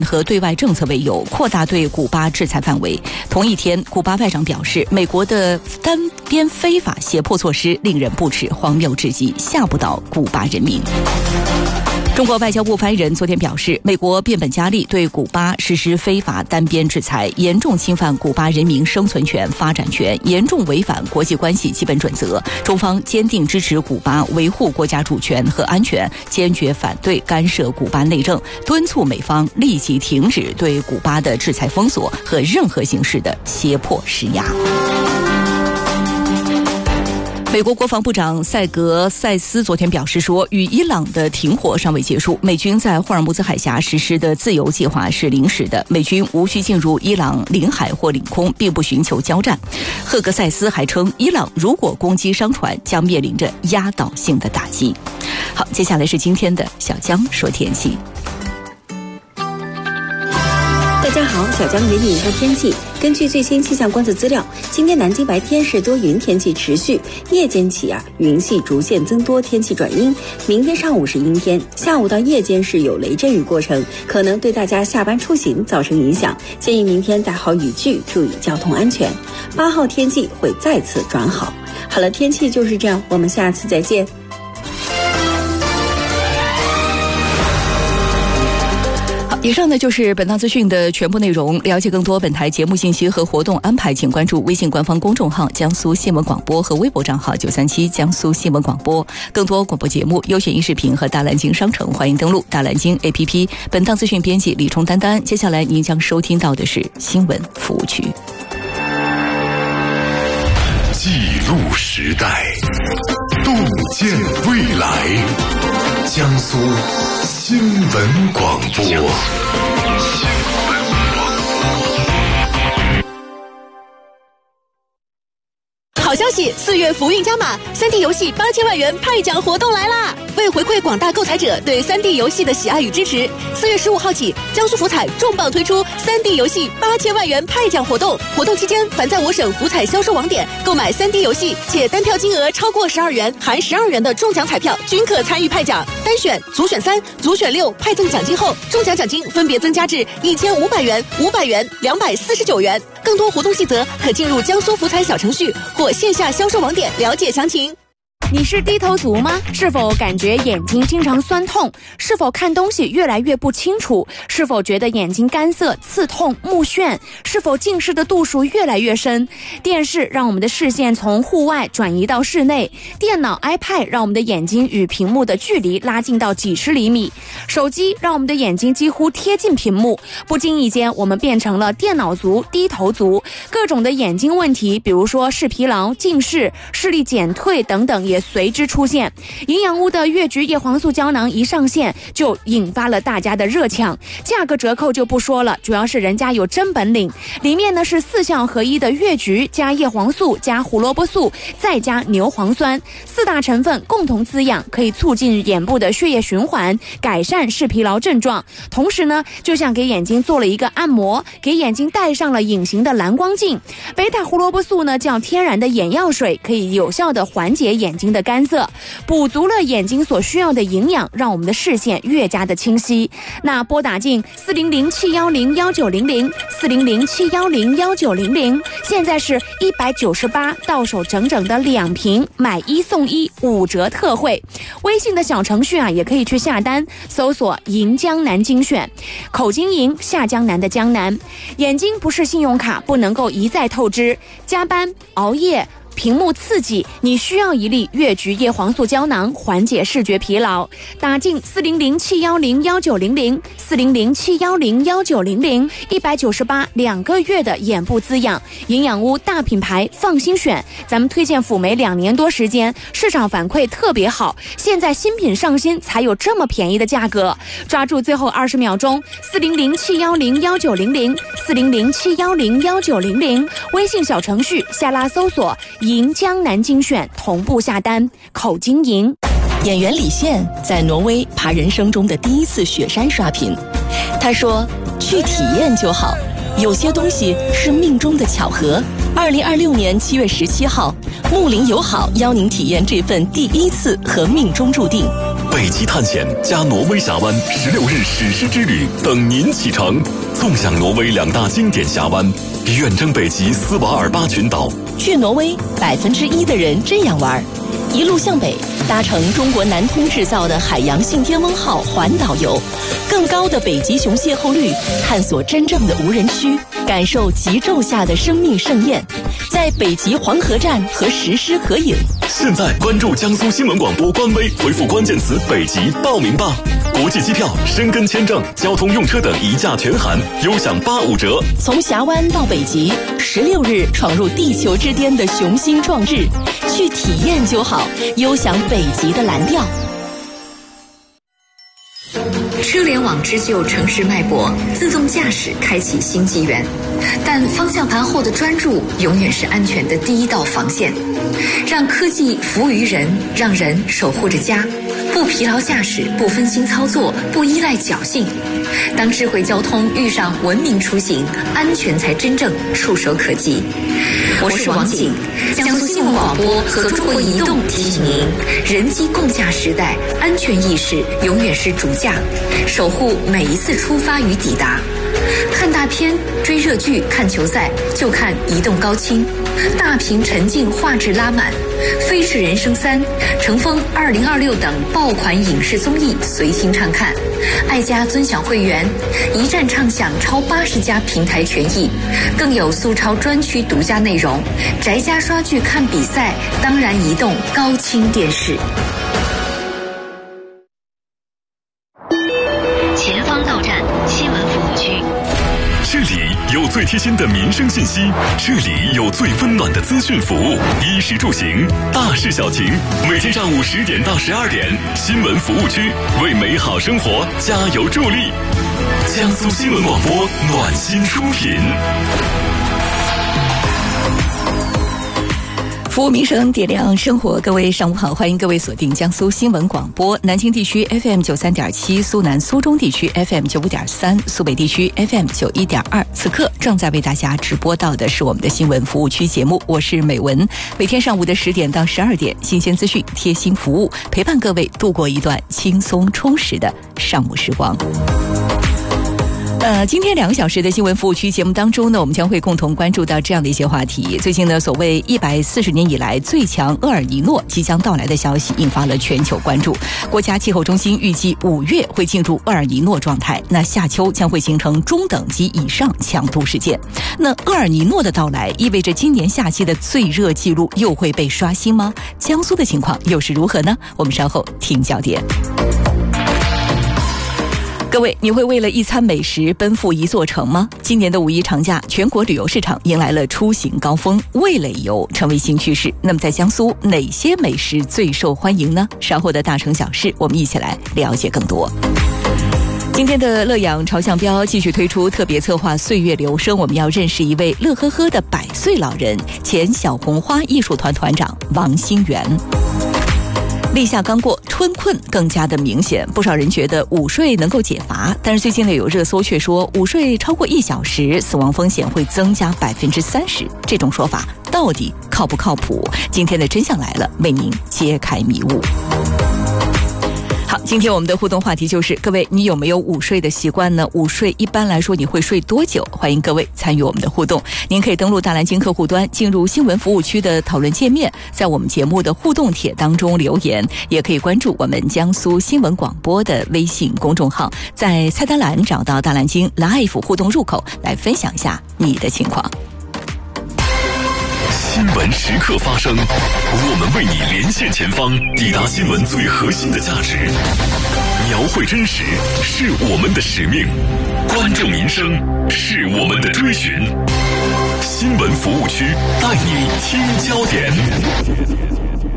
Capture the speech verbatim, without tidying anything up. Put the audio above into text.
和对外政策为由，扩大对古巴制裁范围。同一天，古巴外长表示，美国的单边非法胁迫措施令人不齿、荒谬至极，吓不倒古巴人民。中国外交部发言人昨天表示，美国变本加厉对古巴实施非法单边制裁，严重侵犯古巴人民生存权、发展权，严重违反国际关系基本准则。中方坚定支持古巴维护国家主权和安全，坚决反对干涉古巴内政，敦促美方立即停止对古巴的制裁封锁和任何形式的胁迫施压。美国国防部长塞格塞斯昨天表示说，与伊朗的停火尚未结束，美军在霍尔木兹海峡实施的自由计划是临时的，美军无需进入伊朗领海或领空，并不寻求交战。赫格塞斯还称，伊朗如果攻击商船，将面临着压倒性的打击。好，接下来是今天的小江说天气。 大家好，小江给你说天气。根据最新气象观测资料，今天南京白天是多云天气持续，夜间起啊云系逐渐增多，天气转阴。明天上午是阴天，下午到夜间是有雷阵雨过程，可能对大家下班出行造成影响，建议明天带好雨具，注意交通安全。八号天气会再次转好。好了，天气就是这样，我们下次再见。 以上呢就是本档资讯的全部内容。了解更多本台节目信息和活动安排，请关注微信官方公众号江苏新闻广播和微博账号九三七江苏新闻广播。更多广播节目、优选音视频和大蓝鲸商城，欢迎登录大蓝鲸 A P P。本档资讯编辑李冲丹丹。接下来您将收听到的是新闻服务区。 记录时代，洞见未来。江苏新闻广播。 好消息，四月福运加码，三 D 游戏八千万元派奖活动来啦！为回馈广大购彩者对三 D 游戏的喜爱与支持，四月十五号起，江苏福彩重磅推出三 D 游戏八千万元派奖活动。活动期间，凡在我省福彩销售网点购买三 D 游戏，且单票金额超过十二元含十二元的中奖彩票，均可参与派奖。单选、组选三、组选六派赠奖金后，中奖奖金分别增加至一千五百元、五百元、两百四十九元。更多活动细则可进入江苏福彩小程序或线下销售网点了解详情。 你是低头族吗？是否感觉眼睛经常酸痛？是否看东西越来越不清楚？是否觉得眼睛干涩、刺痛、目眩？是否近视的度数越来越深？电视让我们的视线从户外转移到室内，电脑 iPad 让我们的眼睛与屏幕的距离拉近到几十厘米，手机让我们的眼睛几乎贴近屏幕。不经意间，我们变成了电脑族、低头族，各种的眼睛问题，比如说视疲劳、近视、视力减退等等也随之出现。营养屋的越橘叶黄素胶囊一上线，就引发了大家的热抢，价格折扣就不说了，主要是人家有真本领。里面呢是四项合一的越橘加叶黄素加胡萝卜素再加牛磺酸，四大成分共同滋养，可以促进眼部的血液循环，改善视疲劳症状。同时呢，就像给眼睛做了一个按摩，给眼睛戴上了隐形的蓝光镜。贝塔胡萝卜素呢叫天然的眼药水，可以有效的缓解眼睛的干涩，补足了眼睛所需要的营养，让我们的视线越加的清晰。那拨打进四零零七幺零幺九零零四零零七幺零幺九零零，现在是一百九十八，到手整整的两瓶，买一送一，五折特惠。微信的小程序啊，也可以去下单，搜索银江南精选，口金银，下江南的江南。眼睛不是信用卡，不能够一再透支，加班熬夜屏幕刺激，你需要一粒越橘叶黄素胶囊缓解视觉疲劳。打进四零零七幺零幺九零零四零零七幺零幺九零零，一百九十八两个月的眼部滋养，营养屋大品牌放心选。咱们推荐辅酶两年多时间，市场反馈特别好，现在新品上新才有这么便宜的价格，抓住最后二十秒钟，四零零七幺零幺九零零四零零七幺零幺九零零，微信小程序下拉搜索银江南精选，同步下单，口金银。 演员李现在挪威爬人生中的第一次雪山刷屏，他说：“去体验就好，有些东西是命中的巧合。”二零二六年七月十七号，睦邻友好邀您体验这份第一次和命中注定。 北极探险加挪威峡湾十六日史诗之旅等您启程，纵享挪威两大经典峡湾，远征北极斯瓦尔巴群岛。 去挪威，百分之一的人这样玩：一路向北，搭乘中国南通制造的海洋信天翁号环岛游，更高的北极熊邂逅率，探索真正的无人区，感受极昼下的生命盛宴，在北极黄河站和石狮合影。 现在关注江苏新闻广播官微，回复关键词北极报名吧。国际机票、申根签证、交通用车等一价全含，优享八五折。 从峡湾到北极，十六日闯入地球之巅的雄心壮志，去体验就好，优享北极的蓝调。 车联网织就城市脉搏，自动驾驶开启新纪元。但方向盘后的专注永远是安全的第一道防线。让科技服务于人，让人守护着家。不疲劳驾驶，不分心操作，不依赖侥幸。当智慧交通遇上文明出行，安全才真正触手可及。我是王景，江苏新闻广播和中国移动提醒您：人机共驾时代，安全意识永远是主驾，守护每一次出发与抵达。看大片、追热剧、看球赛，就看移动高清，大屏沉浸画质拉满，《飞驰人生三》、《乘风二零二六》等爆款影视综艺随心畅看。爱家尊享会员，一站畅享超八十家平台权益，更有速超专区独家内容。宅家刷剧看比赛，当然移动高清电视。 前方到站，新闻服务区。 这里有最贴心的民生信息，这里有最温暖的资讯服务，衣食住行，大事小情。每天上午十点到十二点，新闻服务区为美好生活加油助力。江苏新闻广播暖心出品。 服务民生，点亮生活。各位上午好，欢迎各位锁定江苏新闻广播。南京地区 F M 九三点七，苏南苏中地区 F M 九五点三，苏北地区 F M 九一点二。此刻正在为大家直播到的是我们的新闻服务区节目，我是美文。每天上午的十点到十二点，新鲜资讯、贴心服务，陪伴各位度过一段轻松充实的上午时光。呃，今天两个小时的新闻服务区节目当中呢，我们将会共同关注到这样的一些话题。最近呢，所谓一百四十年以来最强厄尔尼诺即将到来的消息引发了全球关注。国家气候中心预计五月会进入厄尔尼诺状态，那夏秋将会形成中等及以上强度事件。那厄尔尼诺的到来意味着今年夏季的最热纪录又会被刷新吗？江苏的情况又是如何呢？我们稍后听焦点。各位，你会为了一餐美食奔赴一座城吗？今年的五一长假，全国旅游市场迎来了出行高峰，味蕾游成为新趋势。那么在江苏，哪些美食最受欢迎呢？稍后的大城小事，我们一起来了解更多。今天的乐养朝向标继续推出特别策划岁月留声，我们要认识一位乐呵呵的百岁老人，前小红花艺术团团长王新元。立夏刚过，春困更加的明显，不少人觉得午睡能够解乏，但是最近呢有热搜却说午睡超过一小时，死亡风险会增加百分之三十。这种说法到底靠不靠谱？今天的真相来了，为您揭开迷雾。好，今天我们的互动话题就是：各位，你有没有午睡的习惯呢？午睡一般来说你会睡多久？欢迎各位参与我们的互动。您可以登录大蓝鲸客户端，进入新闻服务区的讨论界面，在我们节目的互动帖当中留言，也可以关注我们江苏新闻广播的微信公众号，在菜单栏找到大蓝鲸 Live 互动入口，来分享一下你的情况。 新闻时刻发生，我们为你连线前方，抵达新闻最核心的价值。描绘真实是我们的使命，关注民生是我们的追寻。新闻服务区带你听焦点。